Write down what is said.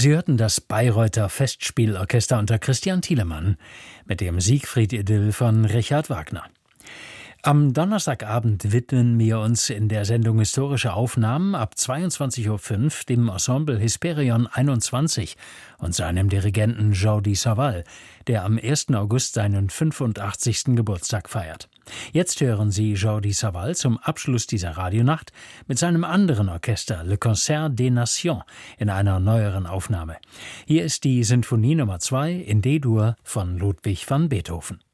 Sie hörten das Bayreuther Festspielorchester unter Christian Thielemann mit dem Siegfried-Idyll von Richard Wagner. Am Donnerstagabend widmen wir uns in der Sendung Historische Aufnahmen ab 22.05 Uhr dem Ensemble Hesperion 21 und seinem Dirigenten Jordi Savall, der am 1. August seinen 85. Geburtstag feiert. Jetzt hören Sie Jordi Savall zum Abschluss dieser Radionacht mit seinem anderen Orchester Le Concert des Nations in einer neueren Aufnahme. Hier ist die Sinfonie Nummer 2 in D-Dur von Ludwig van Beethoven.